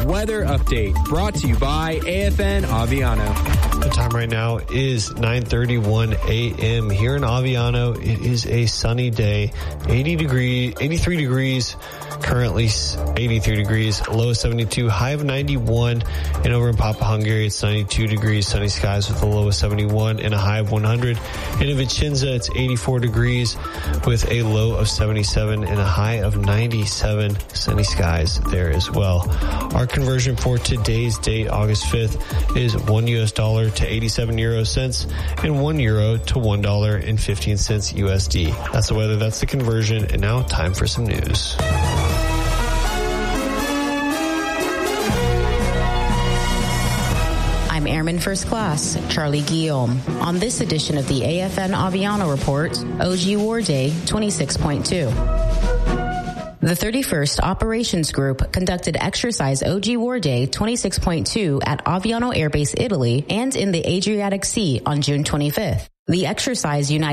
weather update brought to you by AFN Aviano. The time right now is 9:31 a.m. here in Aviano. It is a sunny day, 83 degrees, currently 83 degrees, low of 72, high of 91. And over in Papa Hungary, it's 92 degrees, sunny skies with a low of 71 and a high of 100. And in Vicenza, it's 84 degrees with a low of 77 and a high of 97. Sunny skies there as well. Our conversion for today's date, August 5th, is $1 to 87 euro cents and €1 to $1.15 USD. That's the weather, that's the conversion, and now time for some news. I'm Airman First Class Charlie Guillaume. On this edition of the AFN Aviano Report, OG War Day 26.2. The 31st Operations Group conducted exercise OG War Day 26.2 at Aviano Air Base, Italy, and in the Adriatic Sea on June 25th. The exercise united